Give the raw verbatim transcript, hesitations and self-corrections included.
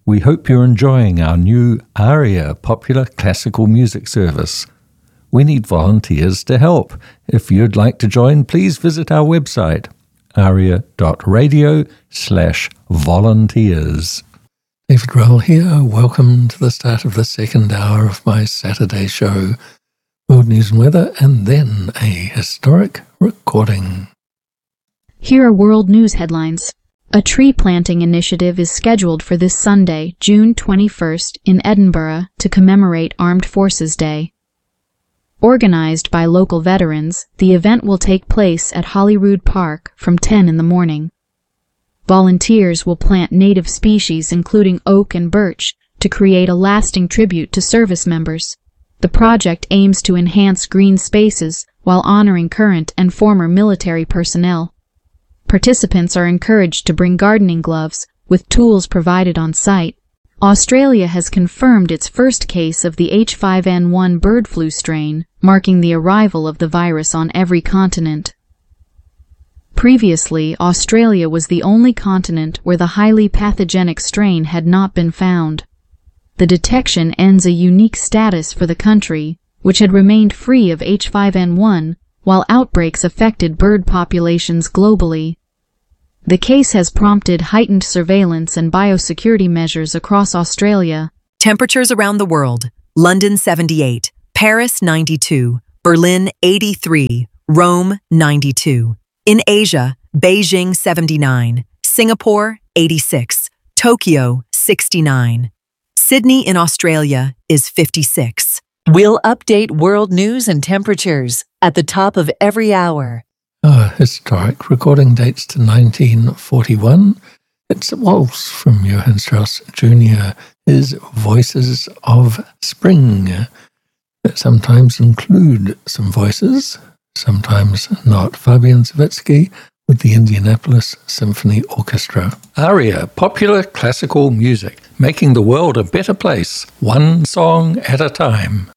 We hope you're enjoying our new ARIA Popular Classical Music Service. We need volunteers to help. If you'd like to join, please visit our website, aria.radio slash volunteers. David Rowell here. Welcome to the start of the second hour of my Saturday show, World News and Weather, and then a historic recording. Here are world news headlines. A tree planting initiative is scheduled for this Sunday, June twenty-first, in Edinburgh to commemorate Armed Forces Day. Organized by local veterans, the event will take place at Holyrood Park from ten in the morning. Volunteers will plant native species including oak and birch to create a lasting tribute to service members. The project aims to enhance green spaces while honoring current and former military personnel. Participants are encouraged to bring gardening gloves, with tools provided on site. Australia has confirmed its first case of the H five N one bird flu strain, marking the arrival of the virus on every continent. Previously, Australia was the only continent where the highly pathogenic strain had not been found. The detection ends a unique status for the country, which had remained free of H five N one, while outbreaks affected bird populations globally. The case has prompted heightened surveillance and biosecurity measures across Australia. Temperatures around the world: London seventy-eight, Paris ninety-two, Berlin eighty-three, Rome ninety-two. In Asia, Beijing seventy-nine, Singapore eighty-six, Tokyo sixty-nine. Sydney in Australia is fifty-six. We'll update world news and temperatures at the top of every hour. Ah, historic recording dates to nineteen forty-one. It's a waltz from Johann Strauss Junior His Voices of Spring that sometimes include some voices, sometimes not. Fabian Savitsky with the Indianapolis Symphony Orchestra. ARIA Popular Classical Music, making the world a better place, one song at a time.